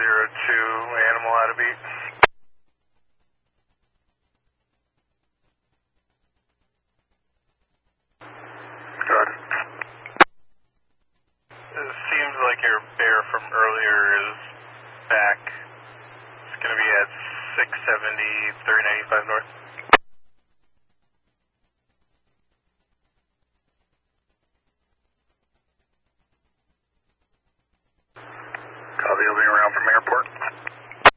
Animal out of beat. Good. It seems like your bear from earlier is back. It's going to be at 670, 395 north. Copy, he'll be around for me.